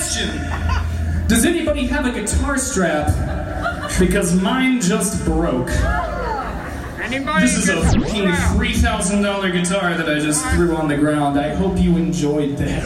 question. Does anybody have a guitar strap? Because mine just broke. This is a fucking $3,000 guitar that I just threw on the ground. I hope you enjoyed that.